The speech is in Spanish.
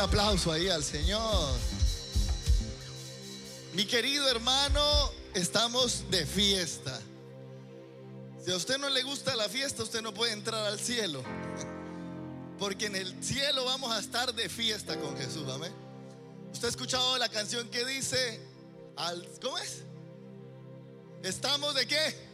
aplauso ahí al Señor. Mi querido hermano, estamos de fiesta. Si a usted no le gusta la fiesta, usted no puede entrar al cielo, porque en el cielo vamos a estar de fiesta con Jesús. Amén. ¿Usted ha escuchado la canción que dice, ¿cómo es? ¿Estamos de qué?